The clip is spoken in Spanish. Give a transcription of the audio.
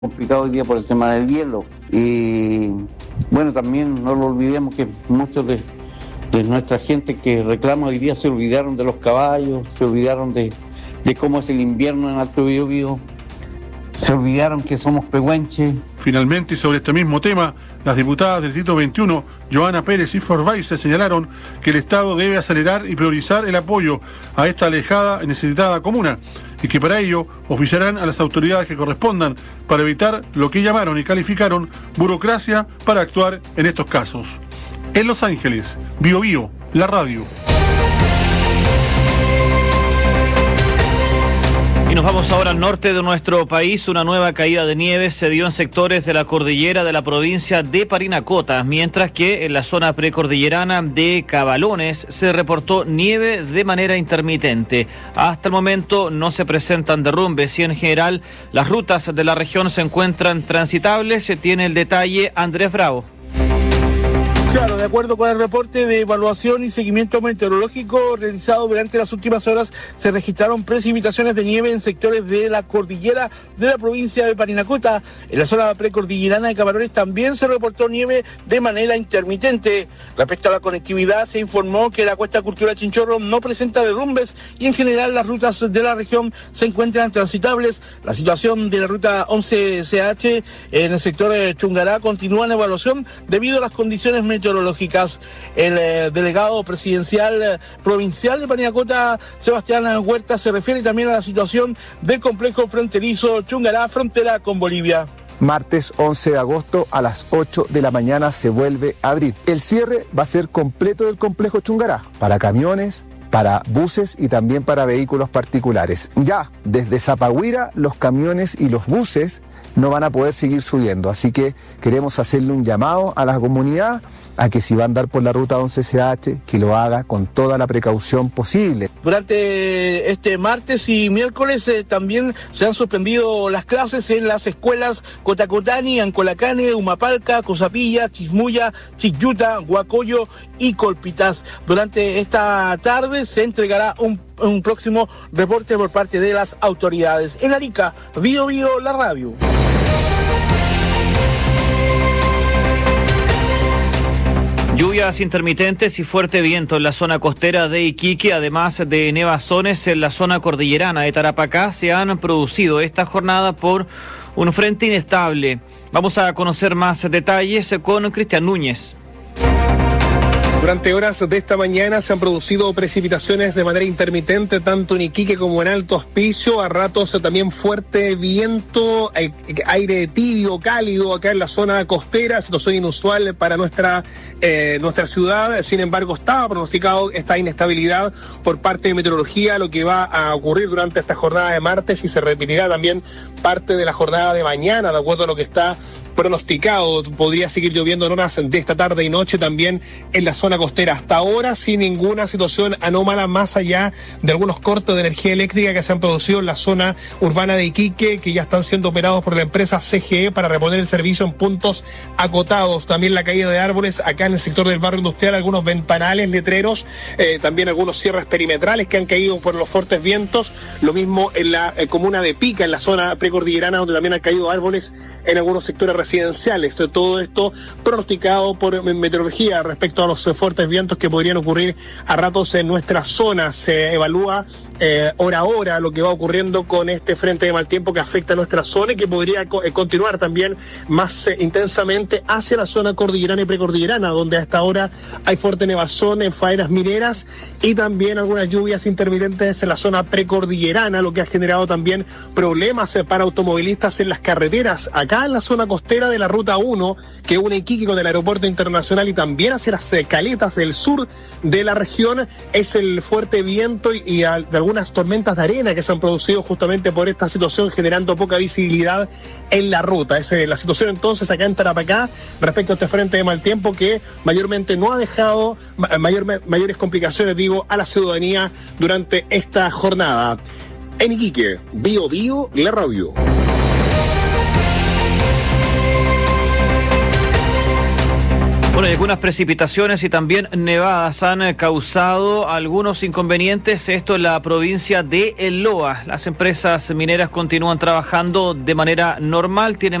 complicado hoy día por el tema del hielo. Y bueno, también no lo olvidemos que muchos de nuestra gente que reclama hoy día se olvidaron de los caballos, se olvidaron de cómo es el invierno en Alto Biobío, se olvidaron que somos pehuenches. Finalmente, y sobre este mismo tema, las diputadas del Distrito 21, Joana Pérez y Forvaice, señalaron que el Estado debe acelerar y priorizar el apoyo a esta alejada y necesitada comuna, y que para ello oficiarán a las autoridades que correspondan para evitar lo que llamaron y calificaron burocracia para actuar en estos casos. En Los Ángeles, Biobío, la radio. Y nos vamos ahora al norte de nuestro país. Una nueva caída de nieve se dio en sectores de la cordillera de la provincia de Parinacota, mientras que en la zona precordillerana de Cabalones se reportó nieve de manera intermitente. Hasta el momento no se presentan derrumbes y en general las rutas de la región se encuentran transitables. Se tiene el detalle Andrés Bravo. Claro, de acuerdo con el reporte de evaluación y seguimiento meteorológico realizado durante las últimas horas, se registraron precipitaciones de nieve en sectores de la cordillera de la provincia de Parinacota. En la zona precordillerana de Camarones también se reportó nieve de manera intermitente. Respecto a la conectividad, se informó que la cuesta Cultura Chinchorro no presenta derrumbes y en general las rutas de la región se encuentran transitables. La situación de la ruta 11CH en el sector de Chungará continúa en evaluación debido a las condiciones meteorológicas. El delegado presidencial provincial de Parinacota, Sebastián Huerta, se refiere también a la situación del complejo fronterizo Chungará, frontera con Bolivia. Martes 11 de agosto a las 8 de la mañana se vuelve a abrir. El cierre va a ser completo del complejo Chungará, para camiones, para buses y también para vehículos particulares. Ya desde Zapahuira los camiones y los buses no van a poder seguir subiendo, así que queremos hacerle un llamado a la comunidad a que si va a andar por la ruta 11CH, que lo haga con toda la precaución posible. Durante este martes y miércoles también se han suspendido las clases en las escuelas Cotacotani, Ancolacane, Humapalca, Cosapilla, Chismuya, Chicyuta, Huacoyo y Colpitas. Durante esta tarde se entregará un próximo reporte por parte de las autoridades. En Arica, Biobío, la radio. Lluvias intermitentes y fuerte viento en la zona costera de Iquique, además de nevazones en la zona cordillerana de Tarapacá, se han producido esta jornada por un frente inestable. Vamos a conocer más detalles con Cristian Núñez. Durante horas de esta mañana se han producido precipitaciones de manera intermitente, tanto en Iquique como en Alto Hospicio, a ratos también fuerte viento, aire tibio, cálido acá en la zona costera, situación inusual para nuestra ciudad. Sin embargo, estaba pronosticado esta inestabilidad por parte de meteorología, lo que va a ocurrir durante esta jornada de martes y se repetirá también parte de la jornada de mañana, de acuerdo a lo que está pronosticado. Podría seguir lloviendo en horas de esta tarde y noche también en la zona costera. Hasta ahora sin ninguna situación anómala, más allá de algunos cortes de energía eléctrica que se han producido en la zona urbana de Iquique, que ya están siendo operados por la empresa CGE para reponer el servicio en puntos acotados. También la caída de árboles acá en el sector del barrio industrial, algunos ventanales, letreros, también algunos cierres perimetrales que han caído por los fuertes vientos. Lo mismo en la comuna de Pica, en la zona precordillerana, donde también han caído árboles en algunos sectores residenciales. Todo esto pronosticado por meteorología respecto a los fuertes vientos que podrían ocurrir a ratos en nuestra zona. Se evalúa hora a hora lo que va ocurriendo con este frente de mal tiempo que afecta a nuestra zona y que podría continuar también más intensamente hacia la zona cordillerana y precordillerana, donde hasta ahora hay fuerte nevazón en faenas mineras y también algunas lluvias intermitentes en la zona precordillerana, lo que ha generado también problemas para automovilistas en las carreteras acá en la zona costera de la Ruta 1, que une Iquique con el aeropuerto internacional y también hacia las caletas del sur de la región. Es el fuerte viento y de algunas tormentas de arena que se han producido justamente por esta situación, generando poca visibilidad en la ruta. Esa es la situación entonces acá en Tarapacá respecto a este frente de mal tiempo que mayormente no ha dejado mayores complicaciones, a la ciudadanía durante esta jornada. En Iquique, Biobío, la radio. Bueno, y Algunas precipitaciones y también nevadas han causado algunos inconvenientes, esto en la provincia de El Loa. Las empresas mineras continúan trabajando de manera normal, tienen